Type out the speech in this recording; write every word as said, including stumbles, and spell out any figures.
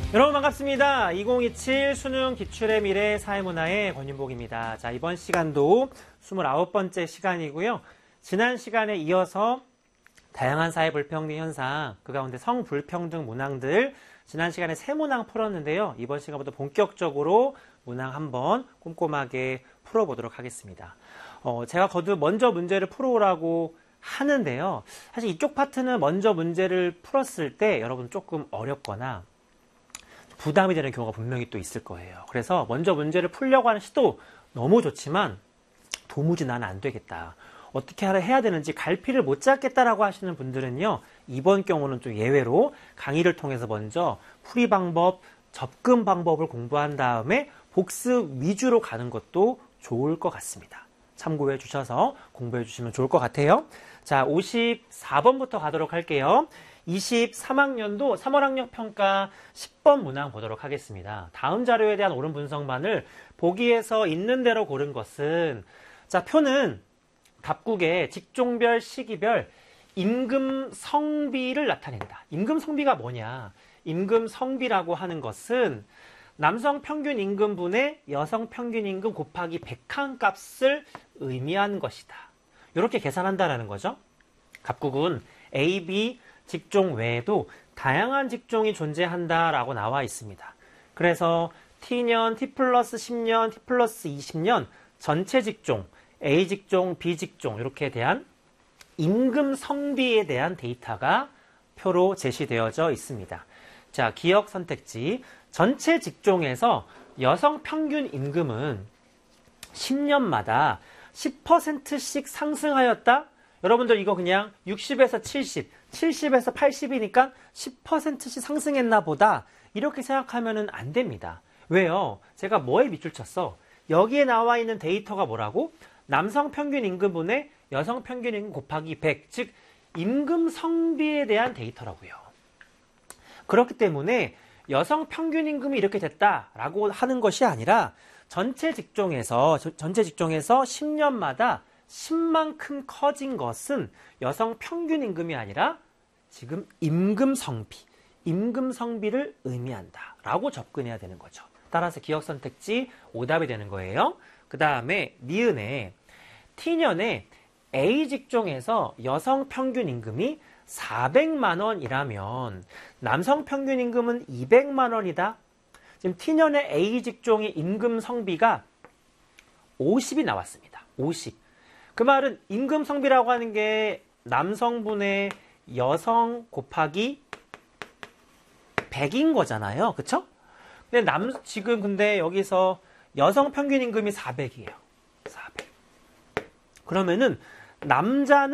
여러분 반갑습니다. 이천이십칠 수능 기출의 미래 사회문화의 권윤복입니다. 자, 이번 시간도 스물아홉 번째 시간이고요. 지난 시간에 이어서 다양한 사회 불평등 현상, 그 가운데 성불평등 문항들 지난 시간에 세 문항 풀었는데요. 이번 시간부터 본격적으로 문항 한번 꼼꼼하게 풀어보도록 하겠습니다. 어, 제가 거듭 먼저 문제를 풀어오라고 하는데요. 사실 이쪽 파트는 먼저 문제를 풀었을 때 여러분 조금 어렵거나 부담이 되는 경우가 분명히 또 있을 거예요. 그래서 먼저 문제를 풀려고 하는 시도 너무 좋지만 도무지 나는 안 되겠다. 어떻게 해야 되는지 갈피를 못 잡겠다라고 하시는 분들은요. 이번 경우는 좀 예외로 강의를 통해서 먼저 풀이 방법, 접근 방법을 공부한 다음에 복습 위주로 가는 것도 좋을 것 같습니다. 참고해 주셔서 공부해 주시면 좋을 것 같아요. 자, 오십사 번부터 가도록 할게요. 이십삼 학년도 삼월 학력평가 십 번 문항 보도록 하겠습니다. 다음 자료에 대한 옳은 분석만을 보기에서 있는 대로 고른 것은, 자, 표는 답국의 직종별, 시기별 임금 성비를 나타낸다. 임금 성비가 뭐냐? 임금 성비라고 하는 것은 남성 평균 임금분의 여성 평균 임금 곱하기 백한 값을 의미하는 것이다. 이렇게 계산한다라는 거죠. 갑국은 A, B 직종 외에도 다양한 직종이 존재한다라고 나와 있습니다. 그래서 T년, T 플러스 십 년, T 플러스 이십 년 전체 직종, A 직종, B 직종 이렇게 대한 임금 성비에 대한 데이터가 표로 제시되어져 있습니다. 자, 기억 선택지. 전체 직종에서 여성 평균 임금은 십 년마다 십 퍼센트씩 상승하였다? 여러분들 이거 그냥 육십에서 칠십, 칠십에서 팔십이니까 십 퍼센트씩 상승했나 보다 이렇게 생각하면 안 됩니다. 왜요? 제가 뭐에 밑줄 쳤어? 여기에 나와 있는 데이터가 뭐라고? 남성 평균 임금분의 여성 평균 임금 곱하기 백, 즉 임금 성비에 대한 데이터라고요. 그렇기 때문에 여성 평균 임금이 이렇게 됐다라고 하는 것이 아니라 전체 직종에서 전체 직종에서 십 년마다 십만큼 커진 것은 여성 평균 임금이 아니라 지금 임금 성비, 임금 성비를 의미한다라고 접근해야 되는 거죠. 따라서 기억 선택지 오답이 되는 거예요. 그 다음에 니은에 T년에 A 직종에서 여성 평균 임금이 사백만 원이라면 남성 평균 임금은 이백만 원이다. 지금 T년의 A 직종의 임금 성비가 오십이 나왔습니다. 오십. 그 말은 임금 성비라고 하는 게 남성분의 여성 곱하기 백인 거잖아요. 그쵸? 근데 남, 지금 근데 여기서 여성 평균 임금이 사백이에요. 사백. 그러면은 남자는